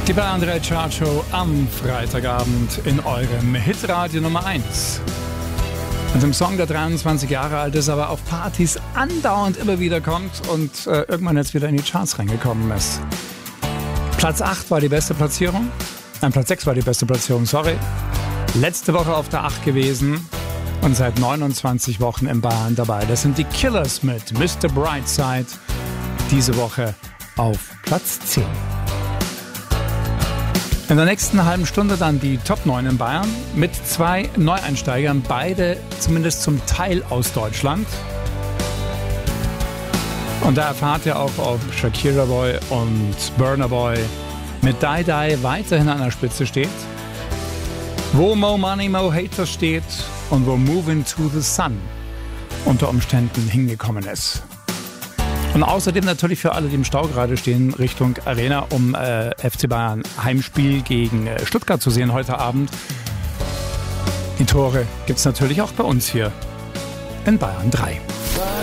Die Bayern 3 Chartshow am Freitagabend in eurem Hitradio Nummer 1. Mit dem Song, der 23 Jahre alt ist, aber auf Partys andauernd immer wieder kommt und irgendwann jetzt wieder in die Charts reingekommen ist. Platz 8 war die beste Platzierung. Platz 6 war die beste Platzierung, sorry. Letzte Woche auf der 8 gewesen und seit 29 Wochen in Bayern dabei. Das sind die Killers mit Mr. Brightside. Diese Woche auf Platz 10. In der nächsten halben Stunde dann die Top 9 in Bayern mit 2 Neueinsteigern, beide zumindest zum Teil aus Deutschland. Und da erfahrt ihr auch, ob Shakira Boy und Burna Boy mit Die Die weiterhin an der Spitze steht, wo Mo Money Mo Haters steht und wo Moving to the Sun unter Umständen hingekommen ist. Und außerdem natürlich für alle, die im Stau gerade stehen, Richtung Arena, um FC Bayern Heimspiel gegen Stuttgart zu sehen heute Abend. Die Tore gibt es natürlich auch bei uns hier in Bayern 3.